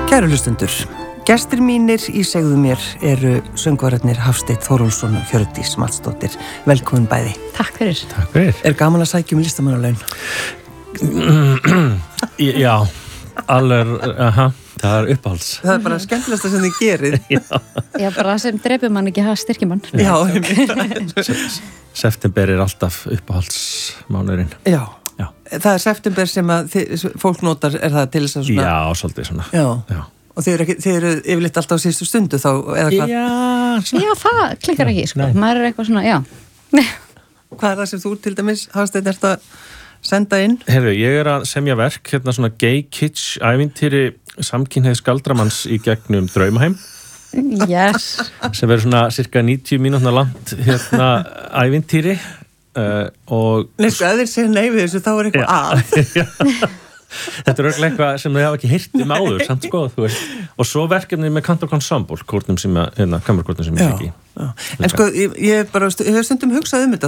Kæru hlustundur, gestir mínir í segðu mér eru söngvararnir Hafsteinn Þórólfsson og Hjördís Matsdóttir. Velkomin bæði. Takk fyrir. Takk fyrir. Er gaman að sækja listamannalaun? Já, alveg, það er uppáhalds. Það er bara skemmtilegsta sem þið gerið. Já, bara sem dreipur mann ekki, það styrkir mann. Já, September er alltaf uppáhaldsmánuðurinn. Já. Það er september sem að fólk notar, er það til þess að svona... Já, svolítið svona. Já. Og þið eru yfirleitt alltaf á síðustu stundu þá, eða hvað? Já, það klikkar ekki, sko. Maður er eitthvað svona, já. Hvað er það sem þú til dæmis, Hafsteinn, ert að senda inn? Heyrðu, ég er að semja verk, hérna svona gay kitsch ævintýri samkynhneigðs galdramanns í gegnum Draumaheim. Yes. Sem verður svona cirka 90 mínútna langt, hérna, ævintýri. Og... Nei, sko, að þeir segja nei við þessu, þá er eitthvað að. Þetta er örugglega eitthvað sem þau hafa ekki heyrt áður, samt sko, þú veist. Og svo verkefni með Cantor Ensemble, kórnum sem, kammerkórnum sem ég fikk í. En sko, ég hef stundum hugsað þetta,